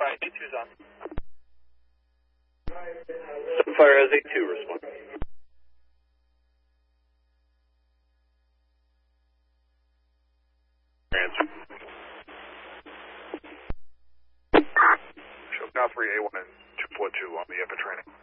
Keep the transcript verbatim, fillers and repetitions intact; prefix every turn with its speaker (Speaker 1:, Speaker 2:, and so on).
Speaker 1: Alright, D two's on.
Speaker 2: Sunfire has A two respond. Answer.
Speaker 3: Show Cal three A one and two four two on the F A training.